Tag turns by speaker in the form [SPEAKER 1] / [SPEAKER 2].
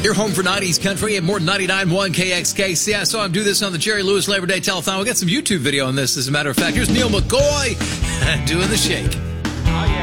[SPEAKER 1] You're home for 90s country and more than 99.1 KXK. See, I saw him do this on the Jerry Lewis Labor Day Telethon. We got some YouTube video on this, as a matter of fact. Here's Neil McCoy doing the shake.
[SPEAKER 2] Oh, yeah.